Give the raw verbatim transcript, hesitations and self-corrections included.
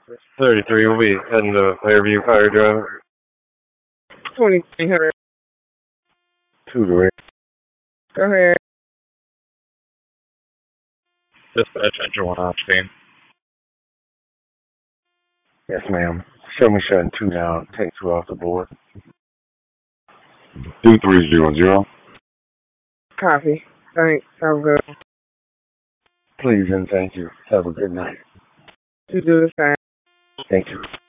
thirty-three will be heading to Fairview Fire Drive. twenty-three hundred. Two to eight. Go ahead. Dispatch engine one off scene. Yes, ma'am. Show me shutting two down. Take two off the board. Two three zero zero. Copy. Thanks. Have a good one. Please and thank you. Have a good night. You do the same. Thank you.